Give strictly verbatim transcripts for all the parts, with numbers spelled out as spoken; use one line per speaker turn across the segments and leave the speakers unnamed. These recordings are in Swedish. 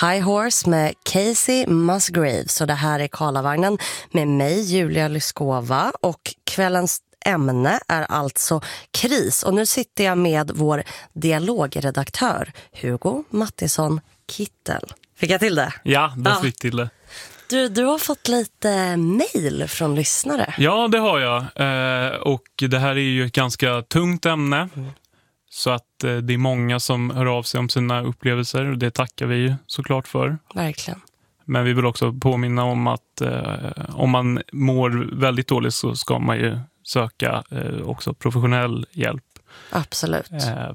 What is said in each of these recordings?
High Horse med Casey Musgraves. Så det här är Karlavagnen med mig, Julia Lyskova, och kvällens ämne är alltså kris. Och nu sitter jag med vår dialogredaktör Hugo Mattisson Kittel. Fick jag till det?
Ja, du
ja.
fick till det.
Du, du har fått lite mejl från lyssnare.
Ja, det har jag. Eh, och det här är ju ett ganska tungt ämne. Mm. Så att eh, det är många som hör av sig om sina upplevelser. Och det tackar vi ju såklart för.
Verkligen.
Men vi vill också påminna om att eh, om man mår väldigt dåligt så ska man ju söka eh, också professionell hjälp.
Absolut.
Eh,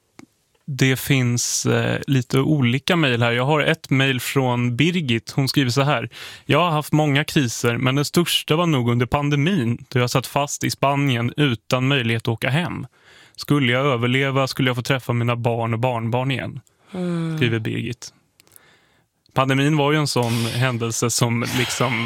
det finns eh, lite olika mejl här. Jag har ett mejl från Birgit. Hon skriver så här: jag har haft många kriser, men den största var nog under pandemin då jag satt fast i Spanien utan möjlighet att åka hem. Skulle jag överleva skulle jag få träffa mina barn och barnbarn igen, mm. skriver Birgit. Pandemin var ju en sån händelse som liksom,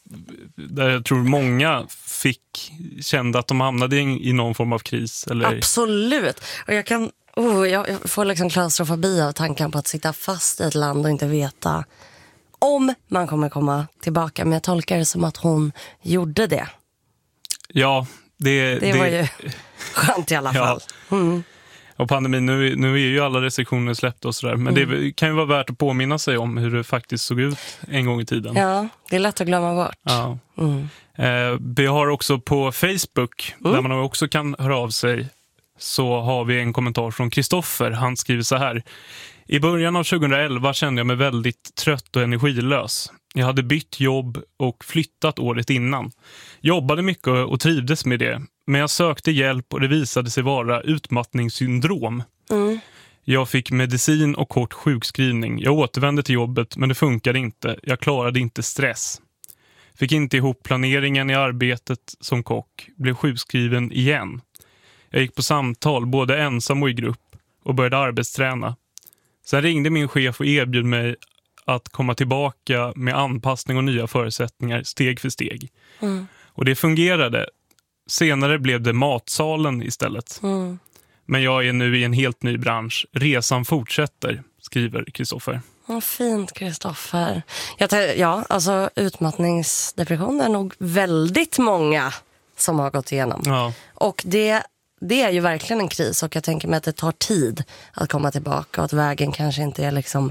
där jag tror många fick, kände att de hamnade i någon form av kris. Eller...
Absolut. Och jag kan, oh, jag får liksom klaustrofobi av tanken på att sitta fast i ett land och inte veta om man kommer komma tillbaka. Men jag tolkar det som att hon gjorde det.
Ja, det,
det, det var ju skönt i alla fall. Ja. Mm.
Och pandemin, nu, nu är ju alla restriktioner släppta och sådär. Men mm. det kan ju vara värt att påminna sig om hur det faktiskt såg ut en gång i tiden.
Ja, det är lätt att glömma bort.
Ja.
Mm.
Eh, vi har också på Facebook, mm. där man också kan höra av sig, så har vi en kommentar från Kristoffer. Han skriver så här: i början av tjugoelva kände jag mig väldigt trött och energilös. Jag hade bytt jobb och flyttat året innan. Jobbade mycket och trivdes med det. Men jag sökte hjälp och det visade sig vara utmattningssyndrom. Mm. Jag fick medicin och kort sjukskrivning. Jag återvände till jobbet men det funkade inte. Jag klarade inte stress. Fick inte ihop planeringen i arbetet som kock. Blev sjukskriven igen. Jag gick på samtal både ensam och i grupp och började arbetsträna. Sen ringde min chef och erbjöd mig att komma tillbaka med anpassning och nya förutsättningar steg för steg. Mm. Och det fungerade. Senare blev det matsalen istället. Mm. Men jag är nu i en helt ny bransch. Resan fortsätter, skriver Kristoffer.
Vad fint, Kristoffer. Ja, alltså utmattningsdepression är nog väldigt många som har gått igenom. Ja. Och det, det är ju verkligen en kris. Och jag tänker mig att det tar tid att komma tillbaka. Och att vägen kanske inte är liksom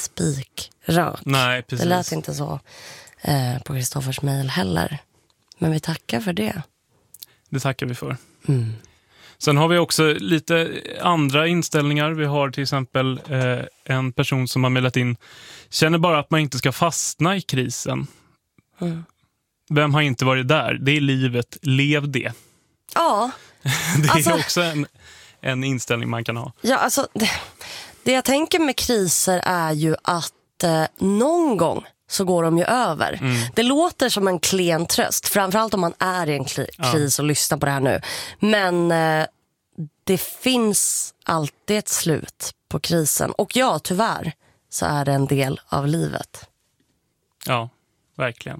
spikrak.
Nej, precis.
Det lät inte så eh, på Kristoffers mejl heller. Men vi tackar för det.
Det tackar vi för.
Mm.
Sen har vi också lite andra inställningar. Vi har till exempel eh, en person som har mejlat in: känner bara att man inte ska fastna i krisen. Mm. Vem har inte varit där? Det är livet, lev det.
Ja.
Det är
alltså,
också en, en inställning man kan ha.
Ja, alltså det, det jag tänker med kriser är ju att eh, någon gång så går de ju över. Mm. Det låter som en klen tröst, framförallt om man är i en kris ja. och lyssnar på det här nu. Men eh, det finns alltid ett slut på krisen. Och ja, tyvärr så är det en del av livet.
Ja, verkligen.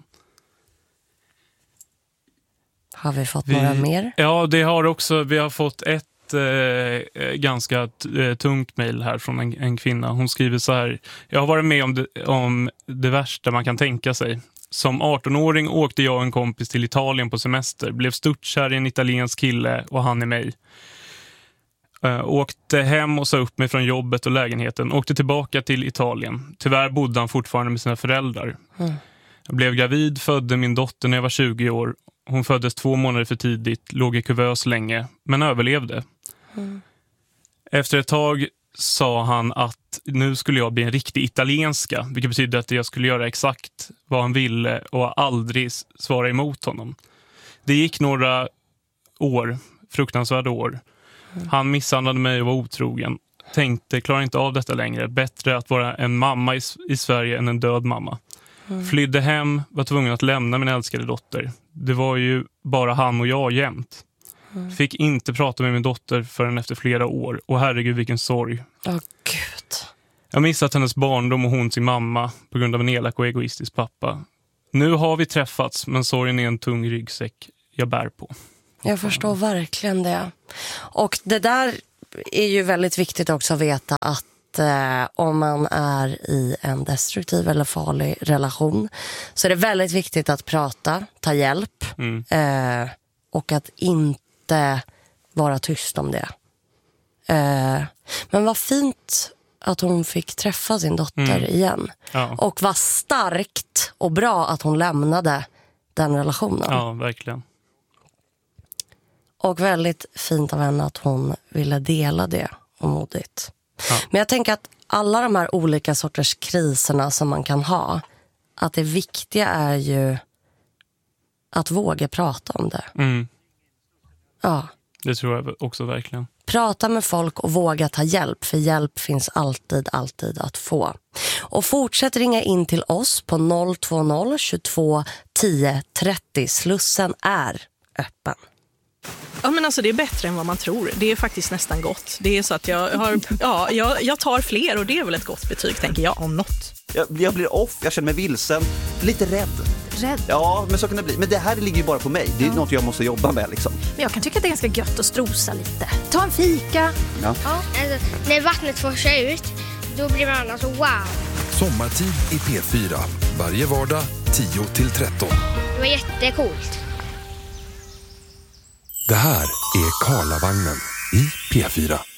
Har vi fått
vi,
några mer?
Ja, det har också. Vi har fått ett Eh, ganska t- eh, tungt mejl här från en, en kvinna. Hon skriver så här: jag har varit med om det, om det värsta man kan tänka sig. Som arton-åring åkte jag och en kompis till Italien på semester. Blev störtkär i en italiensk kille och han är mig. Eh, åkte hem och sa upp mig från jobbet och lägenheten. Åkte tillbaka till Italien. Tyvärr bodde han fortfarande med sina föräldrar. Mm. Jag blev gravid, födde min dotter när jag var tjugo år. Hon föddes två månader för tidigt, låg i kuvös länge, men överlevde. Mm. Efter ett tag sa han att nu skulle jag bli en riktig italienska, vilket betyder att jag skulle göra exakt vad han ville och aldrig svara emot honom. Det gick några år, fruktansvärda år. Mm. Han misshandlade mig och var otrogen. Tänkte, klarar inte av detta längre. Bättre att vara en mamma i, i Sverige än en död mamma. Mm. Flydde hem, var tvungen att lämna min älskade dotter. Det var ju bara han och jag jämt. Mm. Fick inte prata med min dotter förrän efter flera år. Och herregud, vilken sorg.
Åh, Gud.
Jag missat hennes barndom och hon sin mamma på grund av en elak och egoistisk pappa. Nu har vi träffats, men sorgen är en tung ryggsäck jag bär på.
Jag förstår verkligen det. Och det där är ju väldigt viktigt också att veta att att eh, om man är i en destruktiv eller farlig relation så är det väldigt viktigt att prata, ta hjälp mm. eh, och att inte vara tyst om det. Eh, men vad fint att hon fick träffa sin dotter mm. igen. Ja. Och vad starkt och bra att hon lämnade den relationen.
Ja, verkligen.
Och väldigt fint av henne att hon ville dela det och modigt. Ja. Men jag tänker att alla de här olika sorters kriserna som man kan ha, att det viktiga är ju att våga prata om det.
Mm.
Ja.
Det tror jag också verkligen.
Prata med folk och våga ta hjälp, för hjälp finns alltid, alltid att få. Och fortsätt ringa in till oss på noll två noll tjugotvå tio trettio. Slussen är öppen.
Ja, men alltså det är bättre än vad man tror. Det är faktiskt nästan gott. Det är så att jag har, ja, jag, jag tar fler och det är väl ett gott betyg, tänker jag, om något.
Jag, jag blir off, jag känner mig vilsen, lite rädd.
Rädd?
Ja, men så kan det bli. Men det här ligger ju bara på mig. Det är ja. något jag måste jobba med liksom.
Men jag kan tycka att det är ganska gött att strosa lite. Ta en fika.
Ja.
Ja. Alltså, när vattnet forsar ut, då blir man alltså wow.
Sommartid i P fyra. Varje vardag tio till tretton.
Det var jättecoolt.
Det här är Karlavagnen i P fyra.